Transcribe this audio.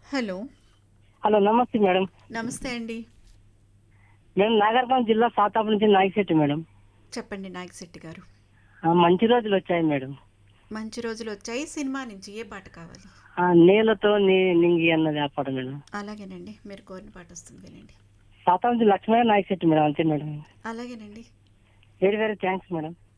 Hello. Hello, నమస్తే madam. నమస్తే అండి. మేము నాగర్కర్నూలు జిల్లా సాతాపు నుంచి నాయకశెట్టి మేడం. చెప్పండి నాగశెట్టి గారు. మంచి రోజులు వచ్చాయి మేడం. మంచి రోజులు వచ్చాయి సినిమా నుంచి ఏ పాట కావాలి? నేలతో నింగి అన్నది ఆ పాట మేడం. అలాగేనండి, మీరు కోరిన పాట వస్తుంది వినండి. సాతాపు నుంచి లక్ష్మీ నాయకశెట్టి మేడం, అంతే మేడం. అలాగేనండి. Very very thanks madam.